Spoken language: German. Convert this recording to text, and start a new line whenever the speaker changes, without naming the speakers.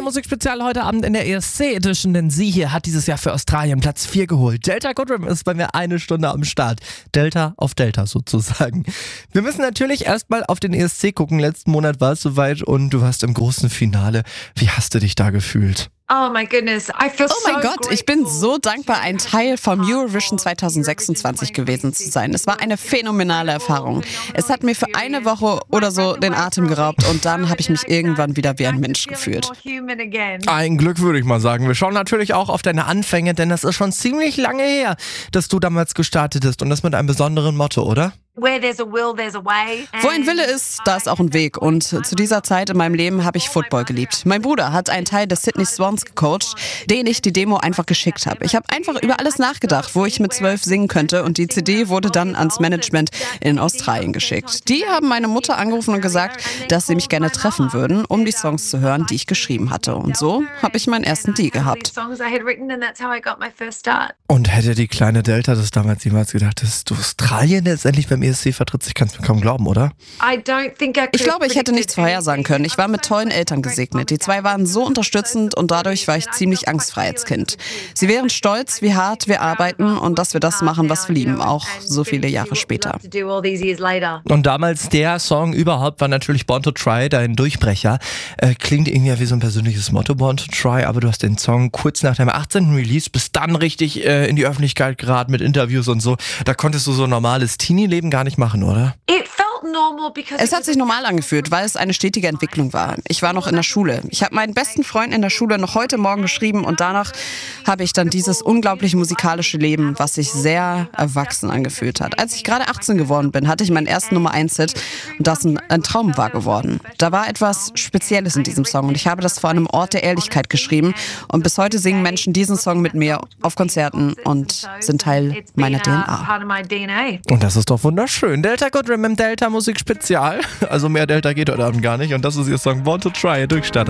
Musikspezial heute Abend in der ESC Edition, denn sie hier hat dieses Jahr für Australien Platz 4 geholt. Delta Goodrem ist bei mir eine Stunde am Start. Delta auf Delta sozusagen. Wir müssen natürlich erstmal auf den ESC gucken. Letzten Monat war es soweit und du warst im großen Finale. Wie hast du dich da gefühlt?
Oh mein Gott, ich bin so dankbar, ein Teil vom Eurovision 2026 gewesen zu sein. Es war eine phänomenale Erfahrung. Es hat mir für eine Woche oder so den Atem geraubt und dann habe ich mich irgendwann wieder wie ein Mensch gefühlt.
Ein Glück, würde ich mal sagen. Wir schauen natürlich auch auf deine Anfänge, denn das ist schon ziemlich lange her, dass du damals gestartet bist und das mit einem besonderen Motto, oder?
Wo ein Wille ist, da ist auch ein Weg. Und zu dieser Zeit in meinem Leben habe ich Football geliebt. Mein Bruder hat einen Teil des Sydney Swans gecoacht, den ich die Demo einfach geschickt habe. Ich habe einfach über alles nachgedacht, wo ich mit 12 singen könnte. Und die CD wurde dann ans Management in Australien geschickt. Die haben meine Mutter angerufen und gesagt, dass sie mich gerne treffen würden, um die Songs zu hören, die ich geschrieben hatte. Und so habe ich meinen ersten Deal gehabt.
Und hätte die kleine Delta das damals jemals gedacht, dass du Australien letztendlich beim ESC vertrittst? Ich kann es mir kaum glauben, oder?
Ich glaube, ich hätte nichts vorhersagen können. Ich war mit tollen Eltern gesegnet. Die zwei waren so unterstützend und dadurch war ich ziemlich angstfrei als Kind. Sie wären stolz, wie hart wir arbeiten und dass wir das machen, was wir lieben, auch so viele Jahre später.
Und damals der Song überhaupt war natürlich Born to Try, dein Durchbrecher. Klingt irgendwie wie so ein persönliches Motto, Born to Try, aber du hast den Song kurz nach deinem 18. Release bis dann richtig in die Öffentlichkeit geraten mit Interviews und so. Da konntest du so ein normales Teenie-Leben gar nicht machen, oder?
Es hat sich normal angefühlt, weil es eine stetige Entwicklung war. Ich war noch in der Schule. Ich habe meinen besten Freund in der Schule noch heute Morgen geschrieben und danach habe ich dann dieses unglaubliche musikalische Leben, was sich sehr erwachsen angefühlt hat. Als ich gerade 18 geworden bin, hatte ich meinen ersten Nummer-1-Hit und das ein Traum war geworden. Da war etwas Spezielles in diesem Song und ich habe das vor einem Ort der Ehrlichkeit geschrieben und bis heute singen Menschen diesen Song mit mir auf Konzerten und sind Teil meiner DNA.
Und das ist doch wunderschön. Delta Goodrem im Delta Musikspezial. Also mehr Delta geht heute Abend gar nicht und das ist ihr Song Born to Try, Durchstarter.